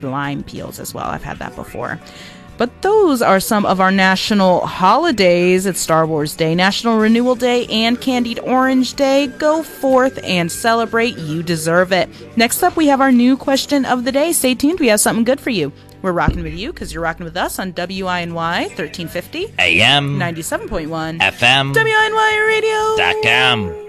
lime peels as well. I've had that before. But those are some of our national holidays. It's Star Wars Day, National Renewal Day, and Candied Orange Day. Go forth and celebrate. You deserve it. Next up, we have our new question of the day. Stay tuned. We have something good for you. We're rocking with you because you're rocking with us on WINY 1350 AM 97.1 FM WINY Radio.com.